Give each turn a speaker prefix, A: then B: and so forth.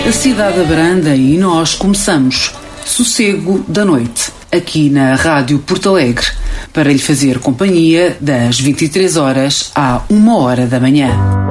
A: A cidade abranda e nós começamos. Sossego da Noite, aqui na Rádio Porto Alegre, para lhe fazer companhia das 23 horas à 1 hora da manhã.